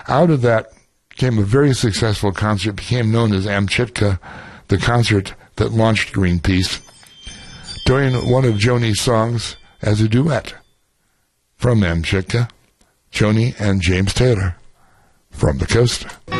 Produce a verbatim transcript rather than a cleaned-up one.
out of that came a very successful concert, became known as Amchitka, the concert that launched Greenpeace, during one of Joni's songs as a duet from Amchitka, Joni and James Taylor from the Coast.